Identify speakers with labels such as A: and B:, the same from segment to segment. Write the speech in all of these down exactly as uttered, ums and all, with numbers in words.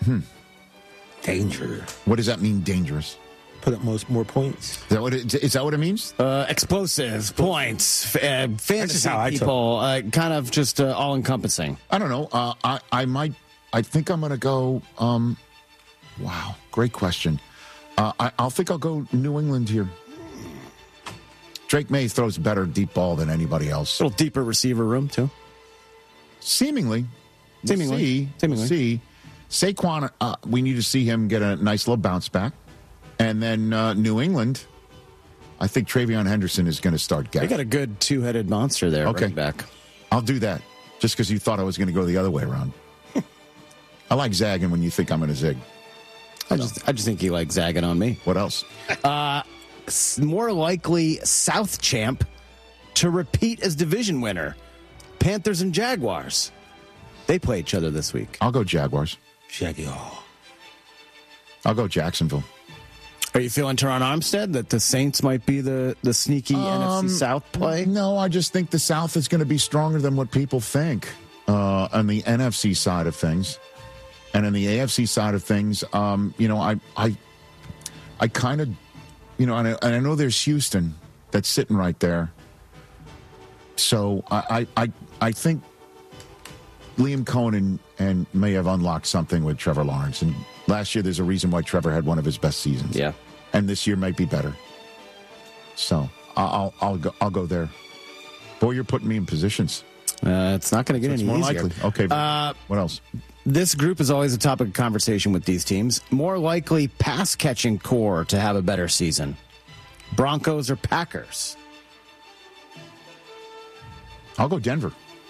A: Hmm.
B: Danger.
A: What does that mean, dangerous?
B: Put up most more points.
A: Is that what it, is that what it means?
C: Uh, explosive points, uh, fantasy
B: how I took
C: people, uh, kind of just uh, all encompassing.
A: I don't know. Uh, I I might. I think I'm going to go. Um, wow, great question. Uh, I, I'll think I'll go New England here. Drake May throws a better deep ball than anybody else.
C: A little deeper receiver room too.
A: Seemingly, we'll
C: Seemingly.
A: see.
C: Seemingly.
A: We'll see. Saquon, uh, we need to see him get a nice little bounce back. And then uh, New England, I think Travion Henderson is going to start
C: They
A: getting.
C: got a good two-headed monster there.
A: Okay.
C: Running back.
A: I'll do that just because you thought I was going to go the other way around. I like zagging when you think I'm going to zig.
C: I just, I just think he likes zagging on me.
A: What else?
C: S- More likely South champ to repeat as division winner. Panthers and Jaguars. They play each other this week.
A: I'll go Jaguars.
B: Shaggy. Oh.
A: I'll go Jacksonville.
C: Are you feeling Teron Armstead that the Saints might be the, the sneaky N F C South play?
A: No, I just think the South is going to be stronger than what people think uh, on the N F C side of things. And on the A F C side of things, um, you know, I I, I kind of, you know, and I, and I know there's Houston that's sitting right there. So I, I, I, I think Liam Cohen and, and may have unlocked something with Trevor Lawrence. And last year, there's a reason why Trevor had one of his best seasons.
C: Yeah.
A: And this year might be better. So I'll I'll go I'll go there. Boy, you're putting me in positions.
C: Uh, it's not going to get
A: It's
C: any
A: more
C: easier.
A: likely. Okay.
C: Uh,
A: what else?
C: This group is always a topic of conversation with these teams. More likely pass catching core to have a better season. Broncos or Packers?
A: I'll go Denver.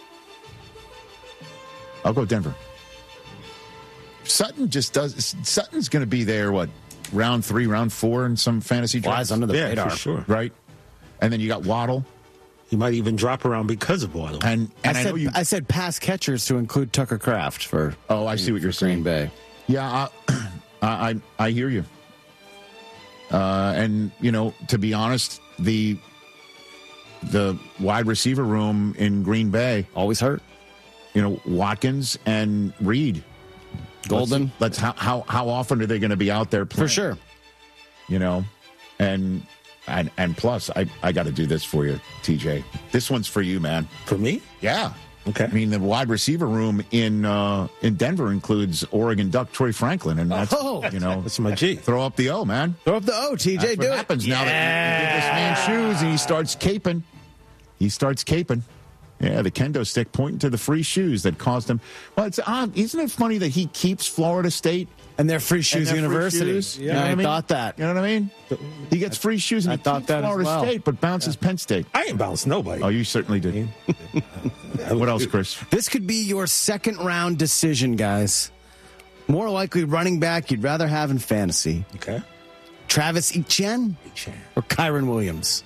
A: I'll go Denver. Sutton just does. Sutton's going to be there. What round three, round four, in some fantasy
C: Flies
A: drafts,
C: under the
B: Yeah,
C: radar.
B: for sure.
A: right? And then you got Waddle,
B: He might even drop around because of Waddle.
A: and and
C: I,
A: I,
C: said,
A: know you.
C: I said pass catchers to include Tucker Kraft for
A: oh, I see what you're
C: Green
A: saying.
C: Bay.
A: Yeah, I, I I I hear you. Uh, and you know, to be honest, the the wide receiver room in Green Bay,
C: Always hurt.
A: you know, Watkins and Reed.
C: Golden.
A: Let's, let's how how how often are they going to be out there playing?
C: For sure.
A: You know, and and and plus, I I got to do this for you, T J. This one's for you, man.
B: For me?
A: Yeah.
B: Okay.
A: I mean, the wide receiver room in uh, in Denver includes Oregon Duck Troy Franklin, and that's
C: Oh.
A: you know,
B: That's my G.
A: throw up the O, man.
C: Throw up the O, T J.
A: That's
C: Do
A: what
C: it.
A: happens now that you give this man shoes and he starts caping. He starts caping. Yeah, the kendo stick pointing to the free shoes that caused him. Well, it's odd. Isn't it funny that he keeps Florida State
C: And they're free
A: and
C: shoes
A: they're free
C: university.
A: shoes? You
C: Yeah,
A: know what
C: I,
A: mean?
C: thought that.
A: You know what I mean? He gets free shoes and
C: I
A: he
C: thought
A: keeps
C: that as
A: Florida
C: well.
A: State, but bounces Penn State.
B: I ain't bounced nobody.
A: Oh, you certainly did. What else, Chris?
C: This could be your second round decision, guys. More likely running back you'd rather have in fantasy.
B: Okay.
C: Travis Etienne or Kyron Williams?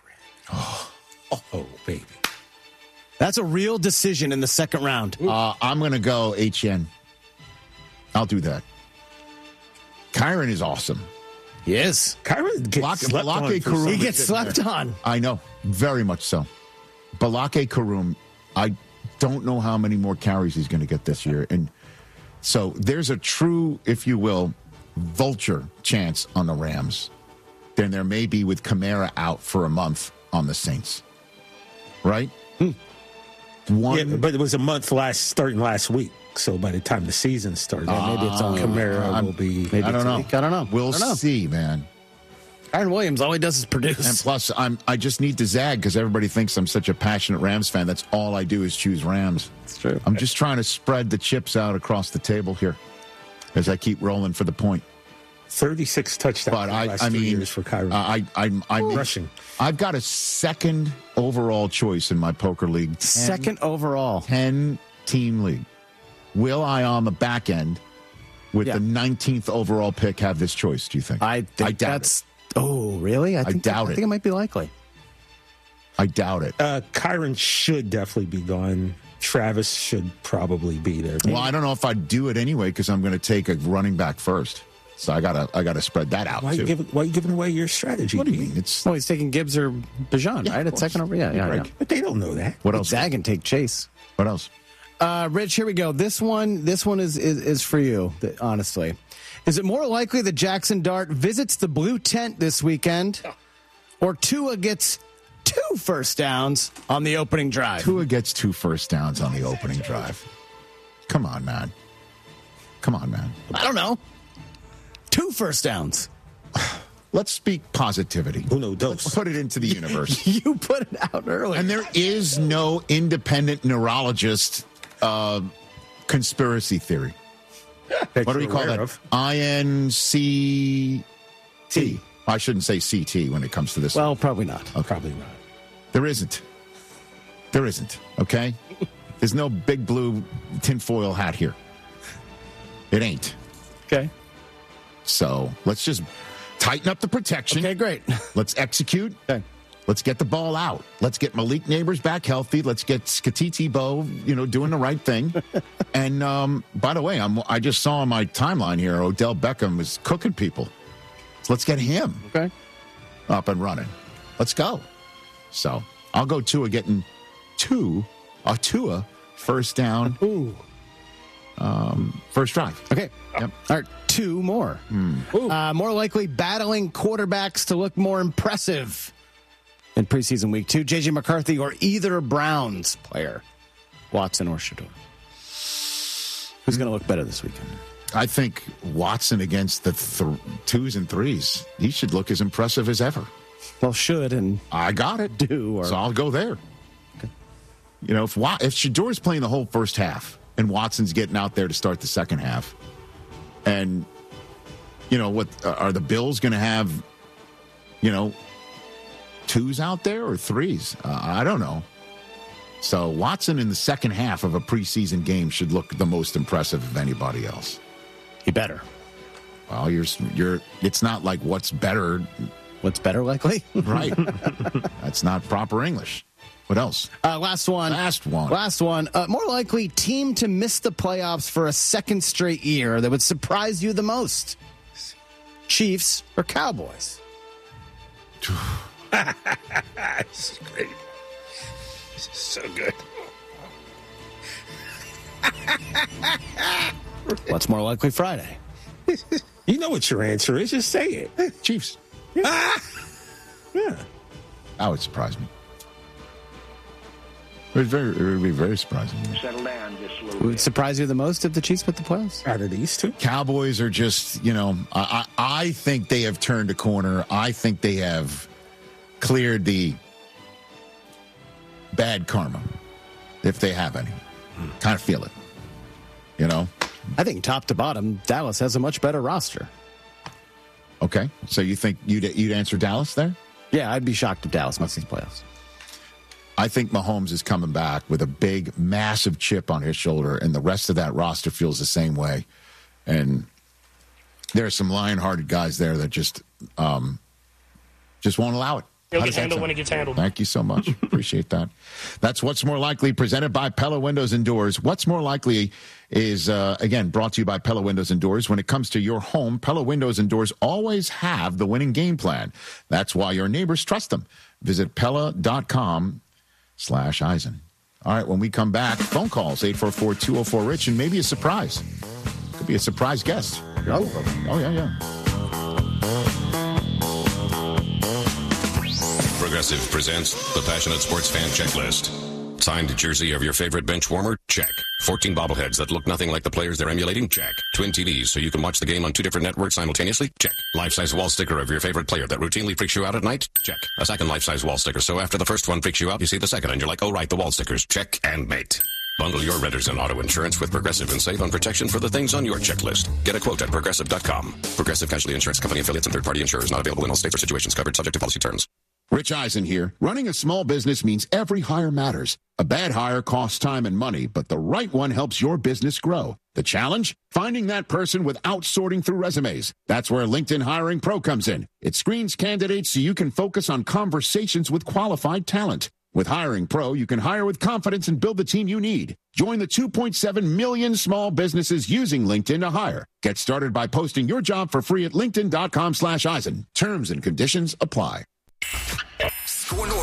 B: Oh, baby.
C: That's a real decision in the second round.
A: Uh, I'm going to go H N. I'll do that. Kyron is awesome.
C: He is.
B: Kyron gets
A: Block-
B: slept
A: Block
B: on
A: a
B: for
A: Karu-
B: some
C: He
B: reason.
C: gets slept on.
A: I know, very much so. Balake Karum, I don't know how many more carries he's going to get this year. And so there's a true, if you will, vulture chance on the Rams than there may be with Kamara out for a month on the Saints. Right? One,
B: Yeah, but it was a month last starting last week. So by the time the season started,
C: maybe it's only-
B: Kamara
A: I'm-
B: will be.
C: Maybe
A: I don't
C: it's a
A: know.
C: week. I don't know.
A: We'll
C: I don't know.
A: see, man.
C: Kyron Williams, all he does is produce.
A: And plus, I'm I just need to zag because everybody thinks I'm such a passionate Rams fan. That's all I do is choose Rams.
C: It's true.
A: I'm just trying to spread the chips out across the table here as I keep rolling for the point.
B: thirty-six touchdowns
A: But
B: in the
A: I,
B: last
A: I
B: three
A: mean,
B: years for Kyron.
A: uh, I, I, I,
B: Rushing.
A: I've got a second overall choice in my poker league. ten,
C: Second overall.
A: ten team league. Will I on the back end with
C: Yeah.
A: the nineteenth overall pick have this choice? Do you think?
C: I think
A: I doubt
C: that's. Oh, really? I, think
A: doubt
C: I
A: it.
C: think it might be likely.
A: I doubt it.
B: Uh, Kyron should definitely be gone. Travis should probably be there.
A: Well, I don't know if I'd do it anyway because I'm going to take a running back first. So I gotta, I gotta spread that out
B: Why are,
A: too.
B: you giving, why are you giving away your strategy?
A: What do you
B: Pete?
A: mean? It's
C: Well, he's taking Gibbs or Bijan,
A: Yeah,
C: right?
A: of
C: At
A: course.
C: second over. Yeah, yeah,
B: Right.
C: yeah.
B: But they don't know that.
A: what
C: Let
A: else?
C: Zag and take Chase.
A: What else?
C: Uh, Rich, here we go. This one, this one is, is, is for you, honestly. Is it more likely that Jackson Dart visits the blue tent this weekend, or Tua gets two first downs on the opening drive?
A: Tua gets two first downs on the opening drive. Come on, man. Come on, man.
C: I don't know. Two first downs.
A: Let's speak positivity.
B: Uno dos.
A: Let's put it into the universe.
C: You put it out earlier.
A: And there is no independent neurologist uh, conspiracy theory.
B: That
A: What do we
B: you're
A: call
B: aware
A: that?
B: of.
A: I N C T. I shouldn't say C T when it comes to this.
C: Well, probably not.
A: Okay.
B: Probably not.
A: There isn't. There isn't, okay? There's no big blue tinfoil hat here. It ain't.
C: Okay.
A: So let's just tighten up the protection.
C: Okay, great.
A: Let's execute.
C: Okay.
A: Let's get the ball out. Let's get Malik Neighbors back healthy. Let's get Skatiti Bo, you know, doing the right thing. And um, by the way, I'm, I just saw on my timeline here, Odell Beckham was cooking people. So let's get him
C: Okay.
A: up and running. Let's go. So I'll go Tua getting two, a Tua first down,
C: Ooh.
A: um, first drive.
C: Okay.
A: Yep.
C: All right. Two more. Uh, more likely battling quarterbacks to look more impressive in preseason week two. J J McCarthy or either Browns player, Watson or Shador. Who's going to look better this weekend?
A: I think Watson against the th- twos and threes, he should look as impressive as ever.
C: Well, should and
A: I got it.
C: do. Or
A: So I'll go there. You know, if Wa- if Shador's playing the whole first half and Watson's getting out there to start the second half, and you know what, uh, are the Bills going to have, you know, twos out there or threes? Uh, I don't know. So Watson in the second half of a preseason game should look the most impressive of anybody else.
C: he better.
A: Well, you're you're. It's not like what's better,
C: What's better likely?
A: right? That's not proper English. What else?
C: Uh, last one.
A: Last one.
C: Last one. Uh, more likely team to miss the playoffs for a second straight year that would surprise you the most. Chiefs or Cowboys?
B: This is great. This is so good.
C: What's more likely Friday?
B: You know what your answer is. Just say it.
A: Chiefs.
B: Yeah.
A: That would surprise me. It would, very, it would be very surprising.
D: Settle down just a little
C: Who would
D: bit.
C: surprise you the most if the Chiefs put the playoffs?
B: Out of these two.
A: Cowboys are just, you know, I, I, I think they have turned a corner. I think they have cleared the bad karma, if they have any. Kind of feel it, you know?
C: I think top to bottom, Dallas has a much better roster.
A: Okay, so you think you'd, you'd answer Dallas there?
C: Yeah, I'd be shocked if Dallas misses the playoffs.
A: I think Mahomes is coming back with a big, massive chip on his shoulder, and the rest of that roster feels the same way. And there are some lion-hearted guys there that just um, just won't allow it.
E: He'll
A: How
E: get
A: does that
E: handled
A: sound?
E: when it gets handled.
A: Thank you so much. Appreciate that. That's What's More Likely, presented by Pella Windows and Doors. What's More Likely is, uh, again, brought to you by Pella Windows and Doors. When it comes to your home, Pella Windows and Doors always have the winning game plan. That's why your neighbors trust them. Visit Pella.com slash Eisen. All right, when we come back, phone calls, eight four four, two oh four, RICH, and maybe a surprise. Could be a surprise guest. Oh, oh yeah, yeah.
F: Progressive presents the Passionate Sports Fan Checklist. Signed jersey of your favorite bench warmer? Check. fourteen bobbleheads that look nothing like the players they're emulating? Check. Twin T Vs so you can watch the game on two different networks simultaneously? Check. Life-size wall sticker of your favorite player that routinely freaks you out at night? Check. A second life-size wall sticker so after the first one freaks you out, you see the second and you're like, oh right, the wall stickers. Check and mate. Bundle your renters and auto insurance with Progressive and save on protection for the things on your checklist. Get a quote at Progressive dot com. Progressive Casualty Insurance Company affiliates and third-party insurers not available in all states or situations covered subject to policy terms.
A: Rich Eisen here. Running a small business means every hire matters. A bad hire costs time and money, but the right one helps your business grow. The challenge? Finding that person without sorting through resumes. That's where LinkedIn Hiring Pro comes in. It screens candidates so you can focus on conversations with qualified talent. With Hiring Pro, you can hire with confidence and build the team you need. Join the two point seven million small businesses using LinkedIn to hire. Get started by posting your job for free at linkedin.com slash Eisen. Terms and conditions apply.
G: Score North